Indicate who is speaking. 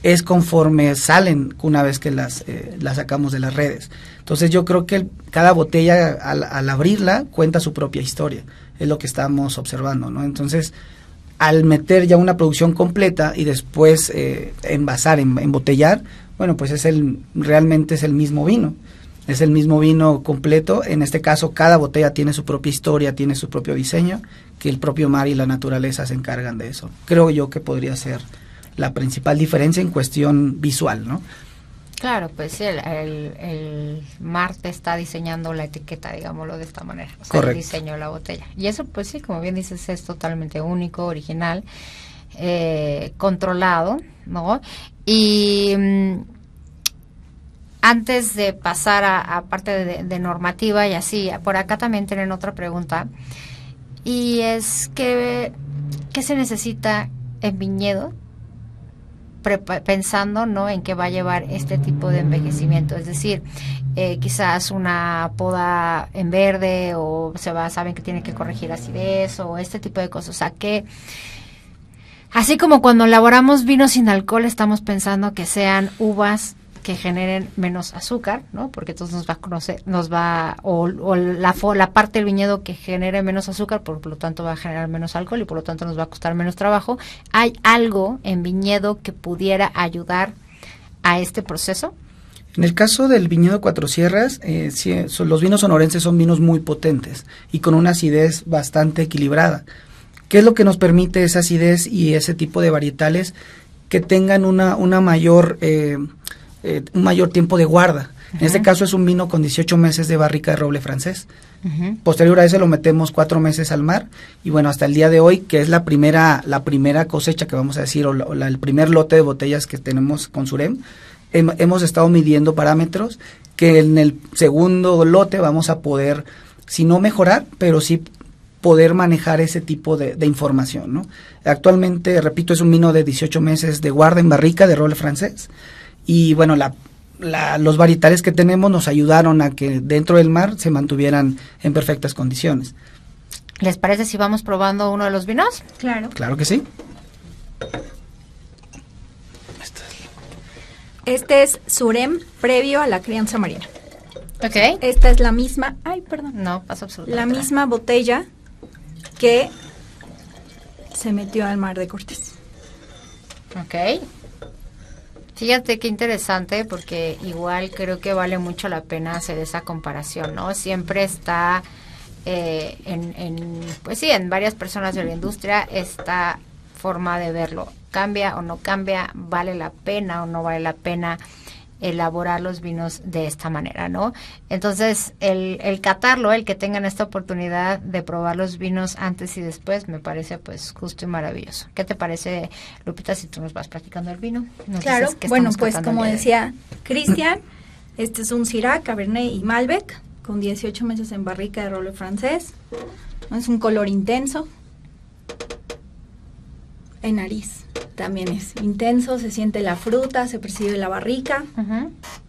Speaker 1: es conforme salen una vez que las sacamos de las redes. Entonces yo creo que cada botella al abrirla cuenta su propia historia, es lo que estamos observando, ¿no? Entonces al meter ya una producción completa y después envasar, embotellar, bueno, pues realmente es el mismo vino. Es el mismo vino completo. En este caso, cada botella tiene su propia historia, tiene su propio diseño, que el propio mar y la naturaleza se encargan de eso. Creo yo que podría ser la principal diferencia en cuestión visual, ¿no?
Speaker 2: Claro, pues sí, el mar te está diseñando la etiqueta, digámoslo de esta manera. O sea,
Speaker 1: correcto.
Speaker 2: El diseño de la botella. Y eso, pues sí, como bien dices, es totalmente único, original, controlado, ¿no? Y antes de pasar a parte de normativa y así, por acá también tienen otra pregunta, y es que ¿qué se necesita en viñedo pensando, ¿no?, en que va a llevar este tipo de envejecimiento? Es decir, quizás una poda en verde, o saben que tienen que corregir acidez, o este tipo de cosas. O sea, que así como cuando elaboramos vinos sin alcohol, estamos pensando que sean uvas que generen menos azúcar, ¿no? Porque entonces la parte del viñedo que genere menos azúcar, por lo tanto va a generar menos alcohol y por lo tanto nos va a costar menos trabajo. ¿Hay algo en viñedo que pudiera ayudar a este proceso?
Speaker 1: En el caso del viñedo Cuatro Sierras, los vinos sonorenses son vinos muy potentes y con una acidez bastante equilibrada. ¿Qué es lo que nos permite esa acidez y ese tipo de varietales? Que tengan un mayor tiempo de guarda. Uh-huh. En este caso es un vino con 18 meses de barrica de roble francés. Uh-huh. Posterior a eso lo metemos 4 meses al mar, y bueno, hasta el día de hoy, que es la primera cosecha que vamos a decir, o el primer lote de botellas que tenemos con Surem, hemos estado midiendo parámetros que en el segundo lote vamos a poder, si no mejorar, pero sí poder manejar ese tipo de información, ¿no? Actualmente, repito, es un vino de 18 meses de guarda en barrica de roble francés. Y bueno, los varietales que tenemos nos ayudaron a que dentro del mar se mantuvieran en perfectas condiciones.
Speaker 2: ¿Les parece si vamos probando uno de los vinos?
Speaker 3: Claro.
Speaker 1: Claro que sí.
Speaker 3: Este es Surem previo a la crianza marina.
Speaker 2: Ok.
Speaker 3: Esta es la misma,
Speaker 2: No, pasa absolutamente
Speaker 3: la misma botella que se metió al mar de Cortés.
Speaker 2: Ok. Fíjate qué interesante, porque igual creo que vale mucho la pena hacer esa comparación, ¿no? Siempre está pues sí, en varias personas de la industria esta forma de verlo. ¿Cambia o no cambia? ¿Vale la pena o no vale la pena elaborar los vinos de esta manera, ¿no? Entonces, el catarlo, el que tengan esta oportunidad de probar los vinos antes y después, me parece pues justo y maravilloso. ¿Qué te parece, Lupita, si tú nos vas platicando el vino?
Speaker 3: Claro, bueno, pues como decía Cristian, este es un Syrah, Cabernet y Malbec, con 18 meses en barrica de roble francés. Es un color intenso. En nariz también es intenso, se siente la fruta, se percibe la barrica.
Speaker 2: Uh-huh.